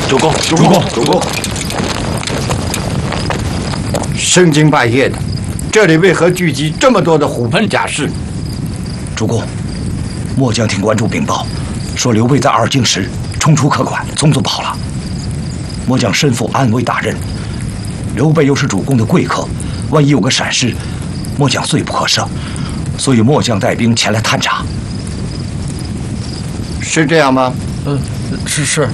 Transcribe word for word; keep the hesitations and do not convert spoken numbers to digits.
主公， 主公，主公， 深更半夜的，这里为何聚集这么多的虎贲甲士？ 主公，末将听关主禀报，说刘备在二京时冲出客馆，匆匆跑了。末将身负安危大任，刘备又是主公的贵客，万一有个闪失，末将罪不可赦，所以末将带兵前来探查。 是这样吗？ 嗯，是是。